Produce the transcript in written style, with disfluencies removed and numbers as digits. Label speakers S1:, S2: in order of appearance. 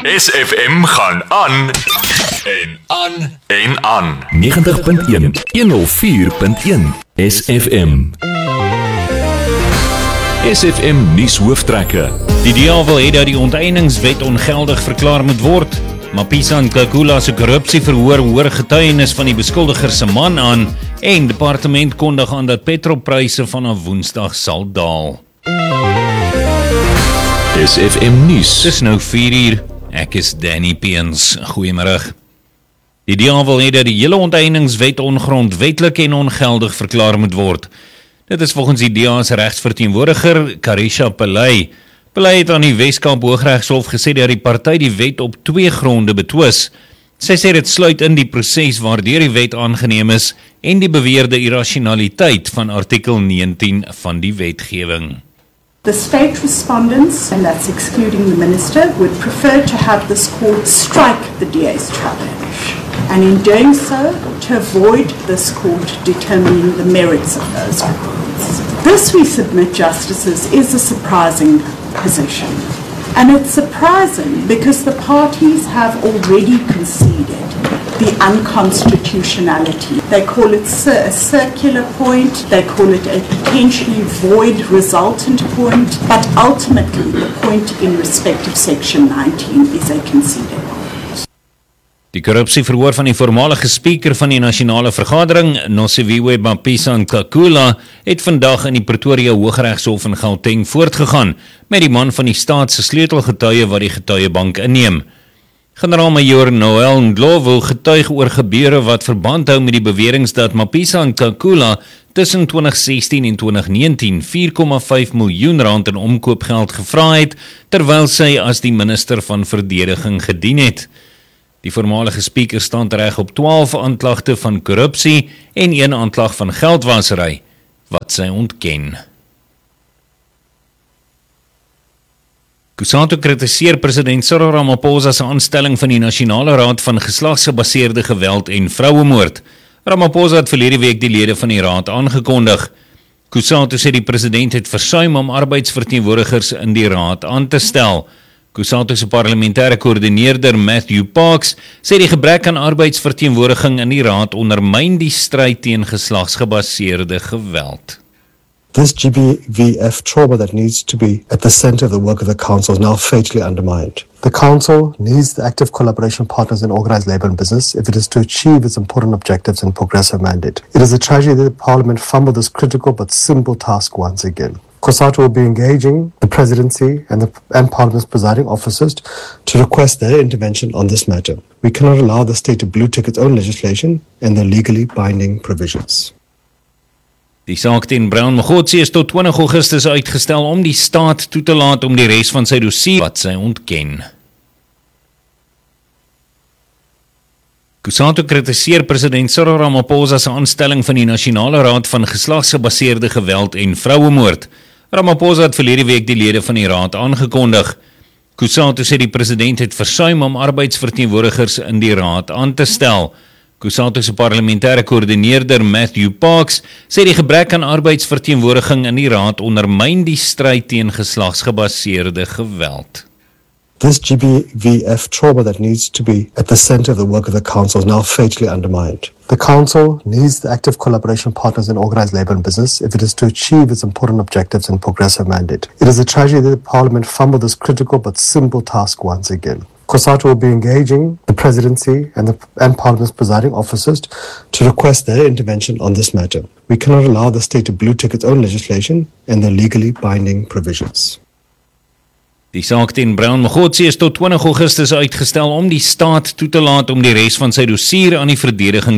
S1: SFM gaan aan en aan en aan.
S2: 90.1 104.1 SFM. SFM nuus hooftrekke.
S3: Die DA wil hê dat die onteieningswet ongeldig verklaar moet word. Mapisa Nkakula se korrupsieverhoor hoor getuienis van die beskuldiger se man aan en departement kondig aan dat petrolpryse vanaf Woensdag sal daal.
S2: SFM nuus.
S3: Dis nou 4:00. Ek is Danny Peens. Goeiemôre. Die DA wil hê dat die hele onteieningswet ongrondwetlik en ongeldig verklaar moet word. Dit is volgens die DA se regsverteenwoordiger Karisha Pillay. Pillay het aan die Weskaap Hooggeregshof gesê dat die party die wet op 2 gronde betwis. Sy sê dit sluit in die proses waardeur die wet aangeneem is en die beweerde irrasionaliteit van artikel 19 van die wetgewing.
S4: The state respondents, and that's excluding the minister, would prefer to have this court strike the DA's challenge. And in doing so, to avoid this court determining the merits of those grounds. This, we submit, justices, is a surprising position. And it's surprising because the parties have already conceded the unconstitutionality. They call it a circular point, they call it a potentially void resultant point, but ultimately the point in respect of section 19 is a conceded point.
S3: Die korrupsieverhoor van die voormalige speaker van die nasionale vergadering, Nosiviwe Mapisa Nkakula, het vandag in die Pretoria Hooggeregshof in Gauteng voortgegaan met die man van die staat se sleutelgetuie wat die getuiebank inneem. Generaal-majoor Noel Ndlovu getuig oor gebeure wat verband hou met die beweringe dat Mapisa Nkakula tussen 2016 en 2019 4,5 miljoen rand in omkoopgeld gevra het, terwyl sy as die minister van verdediging gedien het. Die voormalige speaker staan reg op 12 aanklagte van korrupsie en 1 aanklag van geldwasery, wat sy ontken. Kusatu kritiseer president Cyril Ramaphosa se aanstelling van die Nasionale Raad van Geslagsgebaseerde Geweld en Vrouemoord. Ramaphosa het verlede week die lede van die raad aangekondig. Kusatu sê die president het versuim om arbeidsverteenwoordigers in die raad aan te stel. Kusatu se parlementêre koördineerder Matthew Parks sê die gebrek aan arbeidsverteenwoordiging in die raad ondermyn die stryd teen geslagsgebaseerde geweld.
S5: This GBVF trauma that needs to be at the center of the work of the council is now fatally undermined. The council needs the active collaboration partners in organised labour and business if it is to achieve its important objectives and progressive mandate. It is a tragedy that Parliament fumbled this critical but simple task once again. COSATU will be engaging the Presidency and Parliament's presiding officers to request their intervention on this matter. We cannot allow the state to blue tick its own legislation and the legally binding provisions.
S3: Die saak teen Brown Mogotsi is tot 20 Augustus uitgestel om die staat toe te laat om die res van sy dossier wat sy ontken. Kusatu kritiseer president Cyril Ramaphosa se aanstelling van die Nasionale Raad van Geslagsgebaseerde Geweld en Vrouemoord. Ramaphosa het verlede week die lede van die raad aangekondig. Kusatu sê die president het versuim om arbeidsverteenwoordigers in die raad aan te stel. Kusatu se parlementêre koördineerder Matthew Parks sê die gebrek aan arbeidsverteenwoordiging in die raad ondermyn die stryd teen geslagsgebaseerde geweld.
S5: This GBVF trauma that needs to be at the center of the work of the council is now fatally undermined. The council needs the active collaboration partners in organised labour and business if it is to achieve its important objectives and progressive mandate. It is a tragedy that Parliament fumbled this critical but simple task once again. COSATU will be engaging the Presidency and Parliament's presiding officers to request their intervention on this matter. We cannot allow the state to blue tick its own legislation and the legally binding provisions.
S3: Die saak teen Brown Mogotsi is tot 20 Augustus uitgestel om die staat toe te laat om die res van sy dossier aan die verdediging